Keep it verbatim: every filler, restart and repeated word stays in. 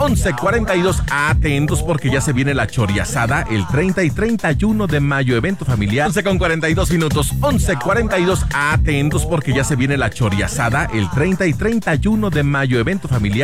once cuarenta y dos. Atentos porque ya se viene la choriazada el treinta y treinta y uno de mayo, evento familiar. once con cuarenta y dos minutos, once cuarenta y dos. Atentos porque ya se viene la choriazada el treinta y treinta y uno de mayo, evento familiar.